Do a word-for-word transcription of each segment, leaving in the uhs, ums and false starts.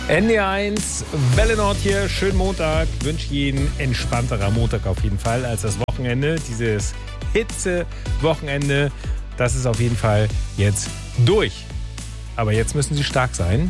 N D R eins, Welle Nord hier, schönen Montag, wünsche Ihnen entspannterer Montag auf jeden Fall als das Wochenende, dieses Hitze-Wochenende, das ist auf jeden Fall jetzt durch. Aber jetzt müssen Sie stark sein.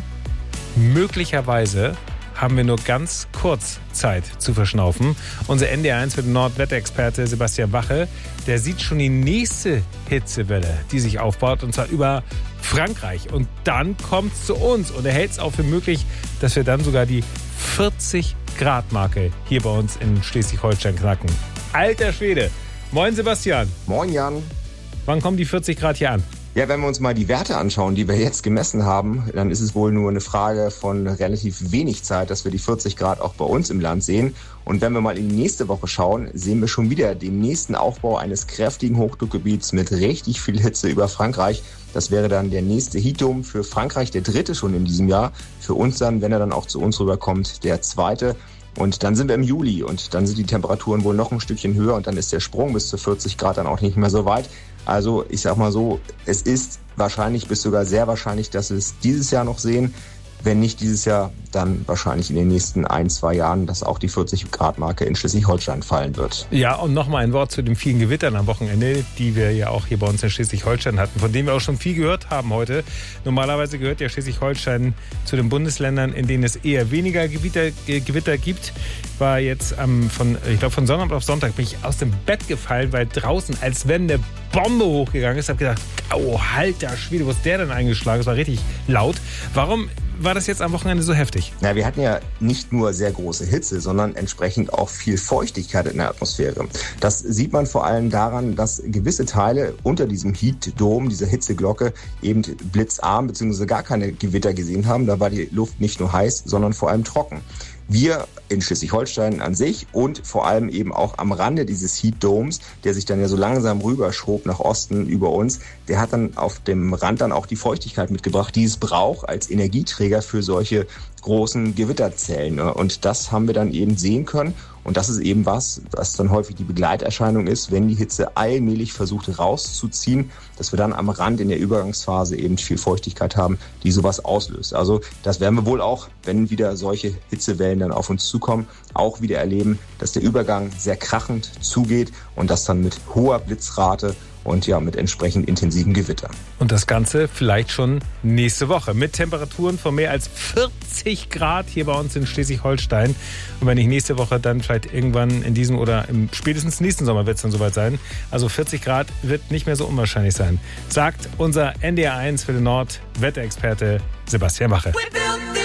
Möglicherweise haben wir nur ganz kurz Zeit zu verschnaufen. Unser N D R eins mit dem Nordwetterexperte Sebastian Wache, der sieht schon die nächste Hitzewelle, die sich aufbaut, und zwar über Frankreich. Und dann kommt es zu uns und er hält es auch für möglich, dass wir dann sogar die vierzig Grad Marke hier bei uns in Schleswig-Holstein knacken. Alter Schwede. Moin Sebastian. Moin Jan. Wann kommen die vierzig Grad hier an? Ja, wenn wir uns mal die Werte anschauen, die wir jetzt gemessen haben, dann ist es wohl nur eine Frage von relativ wenig Zeit, dass wir die vierzig Grad auch bei uns im Land sehen. Und wenn wir mal in die nächste Woche schauen, sehen wir schon wieder den nächsten Aufbau eines kräftigen Hochdruckgebiets mit richtig viel Hitze über Frankreich. Das wäre dann der nächste Heatdome für Frankreich, der dritte schon in diesem Jahr. Für uns dann, wenn er dann auch zu uns rüberkommt, der zweite. Und dann sind wir im Juli und dann sind die Temperaturen wohl noch ein Stückchen höher und dann ist der Sprung bis zu vierzig Grad dann auch nicht mehr so weit. Also ich sag mal so, es ist wahrscheinlich bis sogar sehr wahrscheinlich, dass wir es dieses Jahr noch sehen. Wenn nicht dieses Jahr, dann wahrscheinlich in den nächsten ein, zwei Jahren, dass auch die vierzig Grad Marke in Schleswig-Holstein fallen wird. Ja, und nochmal ein Wort zu den vielen Gewittern am Wochenende, die wir ja auch hier bei uns in Schleswig-Holstein hatten, von denen wir auch schon viel gehört haben heute. Normalerweise gehört ja Schleswig-Holstein zu den Bundesländern, in denen es eher weniger Gewitter, äh, Gewitter gibt. War jetzt ähm, von, ich glaube, von Sonntag auf Sonntag bin ich aus dem Bett gefallen, weil draußen, als wenn eine Bombe hochgegangen ist, habe gedacht, oh, alter Schwede, wo ist der denn eingeschlagen? Es war richtig laut. Warum war das jetzt am Wochenende so heftig? Na, wir hatten ja nicht nur sehr große Hitze, sondern entsprechend auch viel Feuchtigkeit in der Atmosphäre. Das sieht man vor allem daran, dass gewisse Teile unter diesem Heat-Dome, dieser Hitzeglocke, eben blitzarm bzw. gar keine Gewitter gesehen haben. Da war die Luft nicht nur heiß, sondern vor allem trocken. Wir in Schleswig-Holstein an sich und vor allem eben auch am Rande dieses Heat-Domes, der sich dann ja so langsam rüberschob nach Osten über uns, der hat dann auf dem Rand dann auch die Feuchtigkeit mitgebracht, die es braucht als Energieträger für solche großen Gewitterzellen. Und das haben wir dann eben sehen können. Und das ist eben was, was dann häufig die Begleiterscheinung ist, wenn die Hitze allmählich versucht rauszuziehen, dass wir dann am Rand in der Übergangsphase eben viel Feuchtigkeit haben, die sowas auslöst. Also das werden wir wohl auch, wenn wieder solche Hitzewellen dann auf uns zukommen, auch wieder erleben, dass der Übergang sehr krachend zugeht und das dann mit hoher Blitzrate und ja, mit entsprechend intensiven Gewittern. Und das Ganze vielleicht schon nächste Woche mit Temperaturen von mehr als vierzig Grad hier bei uns in Schleswig-Holstein. Und wenn nicht nächste Woche, dann vielleicht irgendwann in diesem oder im spätestens nächsten Sommer wird es dann soweit sein. Also vierzig Grad wird nicht mehr so unwahrscheinlich sein, sagt unser N D R eins für den Nord Wetterexperte Sebastian Wache.